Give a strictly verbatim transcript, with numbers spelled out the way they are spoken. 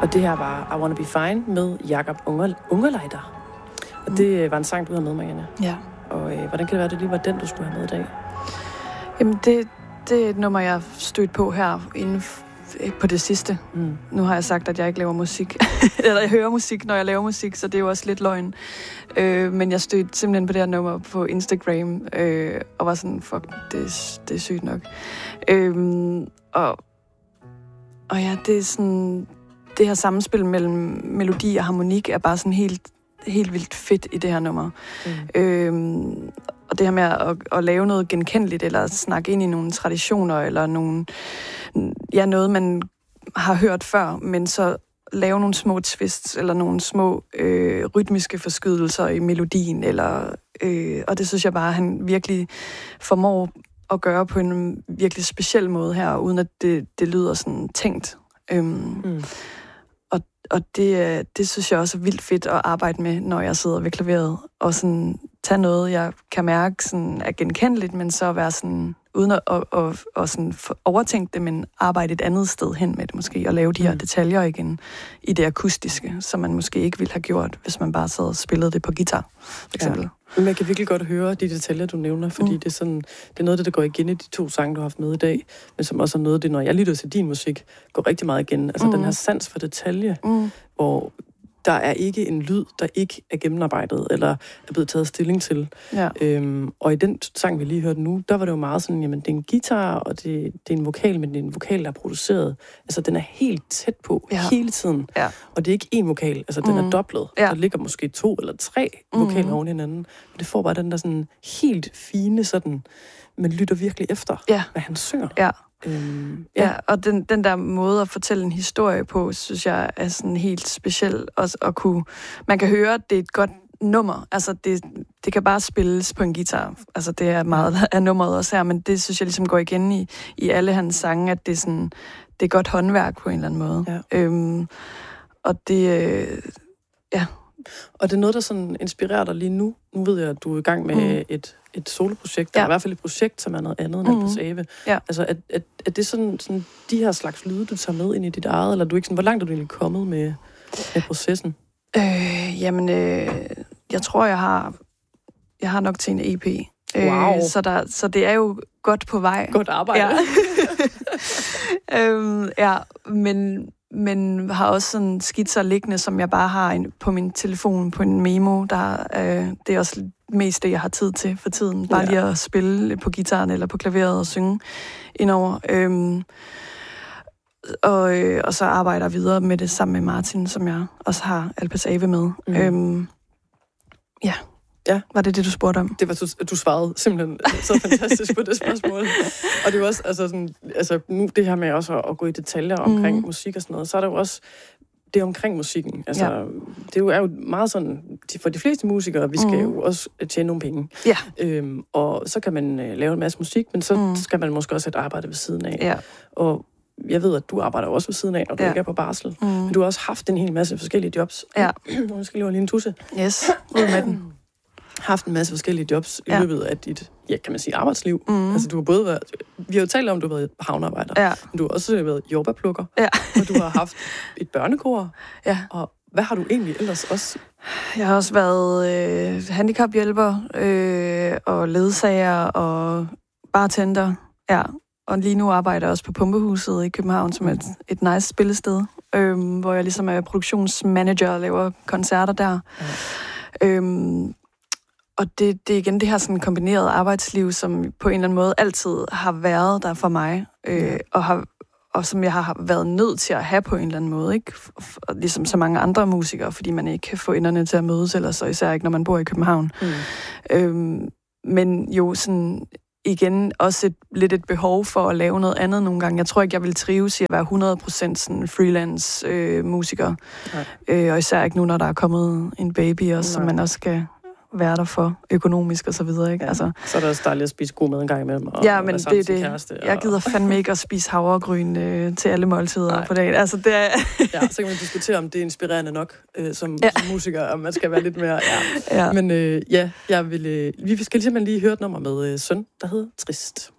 Og det her var I Wanna Be Fine med Jakob Unger, Ungerleider. Og mm. det var en sang, du havde med, Marianne. Ja. Og øh, hvordan kan det være, at det lige var den, du skulle have med i dag? Jamen, det, det er et nummer, jeg stødt på her inden på det sidste. Mm. Nu har jeg sagt, at jeg ikke laver musik. Eller jeg hører musik, når jeg laver musik, så det er jo også lidt løgn. Øh, men jeg stødte simpelthen på det her nummer på Instagram, øh, og var sådan, fuck, det, det er sygt nok. Øh, og, og ja, det er sådan... Det her sammenspil mellem melodi og harmonik er bare sådan helt, helt vildt fedt i det her nummer. Mm. Øhm, og det her med at, at lave noget genkendeligt, eller snakke ind i nogle traditioner, eller nogle, ja, noget, man har hørt før, men så lave nogle små twists, eller nogle små øh, rytmiske forskydelser i melodien, eller, øh, og det synes jeg bare, han virkelig formår at gøre på en virkelig speciel måde her, uden at det, det lyder sådan tænkt. Øhm, mm. Og, og det, det synes jeg også er vildt fedt at arbejde med, når jeg sidder ved klaveret, og sådan tage noget, jeg kan mærke sådan er genkendeligt, men så være sådan, uden at og, og, og sådan overtænke det, men arbejde et andet sted hen med det måske, og lave de her mm. detaljer igen i det akustiske, som man måske ikke ville have gjort, hvis man bare sad og spillede det på guitar, for eksempel. Ja. Men man kan virkelig godt høre de detaljer, du nævner, fordi mm. det, er sådan, det er noget af det, der går igen i de to sange, du har haft med i dag, men som også er noget af det, når jeg lytter til din musik, går rigtig meget igen. Altså mm. den her sans for detalje, mm. hvor der er ikke en lyd, der ikke er gennemarbejdet, eller er blevet taget stilling til. Ja. Øhm, og i den sang, vi lige hørte nu, der var det jo meget sådan, jamen, det er en guitar, og det, det er en vokal, men det er en vokal, der er produceret. Altså, den er helt tæt på, ja. hele tiden. Ja. Og det er ikke én vokal, altså, den mm. er doblet. Ja. Der ligger måske to eller tre vokaler mm. oven hinanden. Men det får bare den der sådan helt fine, sådan, man lytter virkelig efter, ja. hvad han synger. Ja. Øhm, ja. ja, og den, den der måde at fortælle en historie på, synes jeg er sådan helt speciel også at kunne... Man kan høre, at det er et godt nummer. Altså, det, det kan bare spilles på en guitar. Altså, det er meget af nummeret også her, men det synes jeg ligesom går igen i, i alle hans sange, at det er sådan... Det er godt håndværk på en eller anden måde. Ja. Øhm, og det... Øh, ja... Og det er noget, der sådan inspirerer dig lige nu. Nu ved jeg, at du er i gang med mm. et, et soloprojekt, ja. eller i hvert fald et projekt, som er noget andet end Alpes Ave. Ja. Altså, er, er, er det sådan, sådan de her slags lyde, du tager med ind i dit eget, eller er du ikke sådan, hvor langt er du egentlig kommet med, med processen? Øh, jamen, øh, jeg tror, jeg har, jeg har nok til en E P. Wow. Øh, så, der, så det er jo godt på vej. Godt arbejde. Ja, øhm, ja men... men har også sådan skitser liggende, som jeg bare har en, på min telefon, på en memo. Der, øh, det er også mest det, jeg har tid til for tiden. Bare ja. lige at spille på gitaren eller på klaveret og synge indover. Øhm, og, øh, og så arbejder jeg videre med det sammen med Martin, som jeg også har Alpes Ave med. Mm. Øhm, ja. Ja. Var det det, du spurgte om? Det var, du, du svarede simpelthen så fantastisk på det spørgsmål. Og det er jo også, altså, sådan, altså nu det her med også at, at gå i detaljer omkring mm. musik og sådan noget, så er der jo også det omkring musikken. Altså, ja. det er jo, er jo meget sådan, for de fleste musikere, vi skal mm. jo også tjene nogle penge. Ja. Øhm, og så kan man uh, lave en masse musik, men så mm. skal man måske også have et arbejde ved siden af. Ja. Og jeg ved, at du arbejder også ved siden af, når du ja. ikke er på barsel. Mm. Men du har også haft en hel masse forskellige jobs. Ja. Nu skal jeg lige en tusse. Yes, ud med den. Haft en masse forskellige jobs i ja. løbet af dit, ja, kan man sige, arbejdsliv. Mm. Altså, du har både været... Vi har jo talt om, at du har været havnearbejder, ja. men du har også været jordbærplukker, ja. og du har haft et børnekor. Ja. Og hvad har du egentlig ellers også? Jeg har også været øh, handicaphjælper, øh, og ledsager, og bartender. Ja. Og lige nu arbejder jeg også på Pumpehuset i København, som er et, et nice spillested, øh, hvor jeg ligesom er produktionsmanager og laver koncerter der. Ja. Øhm, Og det, det er igen det her sådan kombineret arbejdsliv, som på en eller anden måde altid har været der for mig, øh, ja. og, har, og som jeg har været nødt til at have på en eller anden måde, ikke? Og ligesom så mange andre musikere, fordi man ikke kan få enderne til at mødes, eller så især ikke, når man bor i København. Mm. Øhm, men jo sådan igen også et, lidt et behov for at lave noget andet nogle gange. Jeg tror ikke, jeg vil trives i at være hundrede procent sådan freelance øh, musiker. Øh, og især ikke nu, når der er kommet en baby også, som man også skal være der for økonomisk og så videre, ikke? Ja. Altså, så er det også dejligt at spise god mad en gang imellem. Og, ja, men og det er det. Kæreste, og... Jeg gider fandme ikke at spise havregryn øh, til alle måltider Nej. på dagen. Altså, det er... ja, så kan man diskutere, om det er inspirerende nok øh, som, ja. som musiker, om man skal være lidt mere... Ja. Ja. Men øh, ja, jeg vil, øh, vi skal simpelthen lige høre et nummer med øh, Søn, der hedder Trist.